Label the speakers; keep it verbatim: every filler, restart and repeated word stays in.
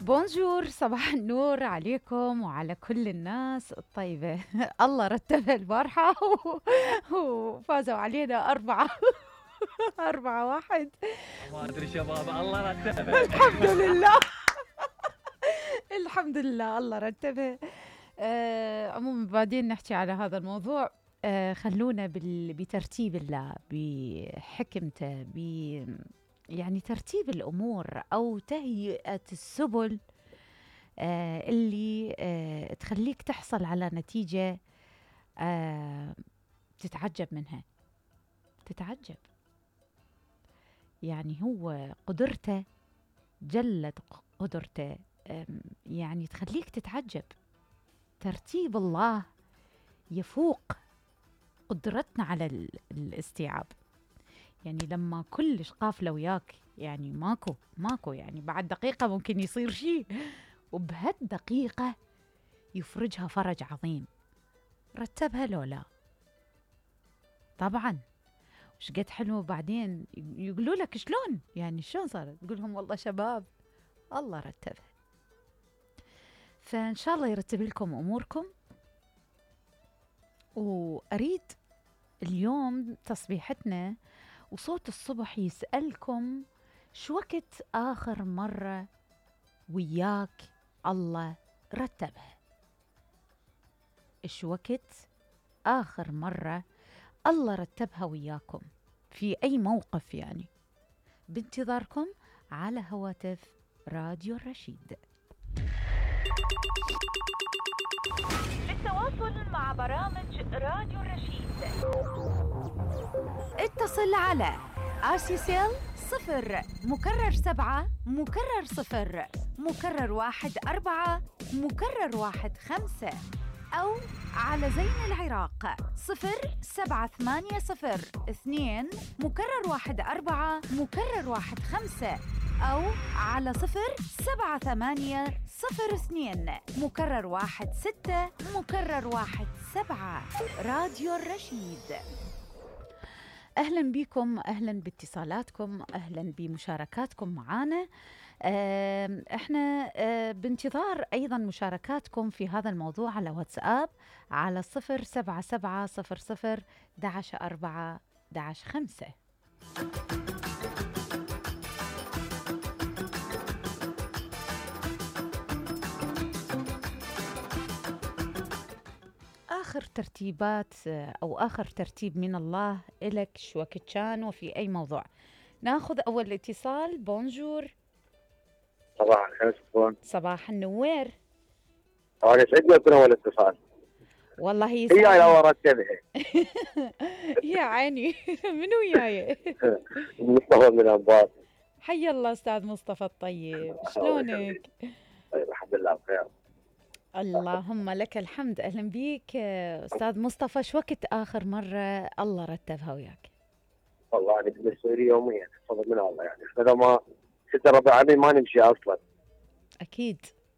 Speaker 1: بونجور، صباح النور عليكم وعلى كل الناس الطيبة. الله رتبها البارحة وفازوا علينا أربعة. أربعة واحد.
Speaker 2: ما ادري شباب، الله رتبها.
Speaker 1: الحمد لله. الحمد لله الله رتبها. آه عموما بعدين نحكي على هذا الموضوع. آه خلونا بال... بترتيب الله، بحكمته، ب يعني ترتيب الأمور أو تهيئة السبل آه اللي آه تخليك تحصل على نتيجة آه تتعجب منها. تتعجب يعني هو قدرته، جلت قدرته، يعني تخليك تتعجب. ترتيب الله يفوق قدرتنا على ال- الاستيعاب. يعني لما كلش قافلة وياك، يعني ماكو ماكو يعني بعد دقيقة ممكن يصير شيء، وبهالدقيقة يفرجها فرج عظيم. رتبها لو لا؟ طبعا. وش قد حلو. بعدين يقولوا لك شلون، يعني شلون صارت، تقول لهم والله شباب الله رتبها. فإن شاء الله يرتب لكم أموركم. وأريد اليوم تصبيحتنا وصوت الصبح يسألكم: شو وقت آخر مرة وياك الله رتبها؟ شو وقت آخر مرة الله رتبها وياكم في أي موقف؟ يعني بانتظاركم على هواتف راديو الرشيد. للتواصل مع برامج راديو الرشيد اتصل على آسيسيل صفر مكرر سبعة مكرر صفر مكرر واحد أربعة مكرر واحد خمسة، أو على زين العراق صفر سبعة ثمانية صفر اثنين مكرر واحد أربعة مكرر واحد خمسة، أو على صفر سبعة ثمانية صفر اثنين مكرر واحد ستة مكرر واحد سبعة. راديو الرشيد. أهلا بكم، أهلا باتصالاتكم، أهلا بمشاركاتكم معنا. آه، احنا آه، بانتظار أيضا مشاركاتكم في هذا الموضوع على واتساب على صفر سبعة سبعة صفر صفر دعش أربعة دعش خمسة. آخر ترتيبات أو آخر ترتيب من الله إلك شو وقت كان وفي أي موضوع. ناخذ أول اتصال. بونجور.
Speaker 3: صباح الخير. شكرا.
Speaker 1: صباح النوير.
Speaker 3: أنا يسعدني أكون أول اتصال.
Speaker 1: والله
Speaker 3: هي
Speaker 1: يسعدني.
Speaker 3: لو رتبها.
Speaker 1: يا عيني. من وياي؟
Speaker 3: مصطفى من أنباط.
Speaker 1: حي الله أستاذ مصطفى الطيب، شلونك؟
Speaker 3: طيب الحمد لله بخير.
Speaker 1: اللهم لك الحمد. أهلا بيك أستاذ مصطفى. شو وقت آخر مرة الله رتبها وياك؟
Speaker 3: والله أنا بالنسبة لي يوميا فضل من الله، يعني إذا ما ستة ربع عامين ما نمشي أصلا.
Speaker 1: أكيد